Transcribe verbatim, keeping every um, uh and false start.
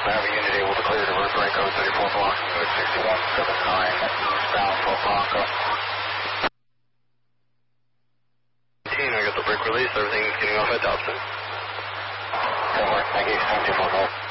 Navy unit able to clear divert brake code thirty-four block, sixty-one seventy-nine, eastbound for Bronco. Team, I got the brake release, everything's getting off at Dobson. Good work, thank you, seven two four four.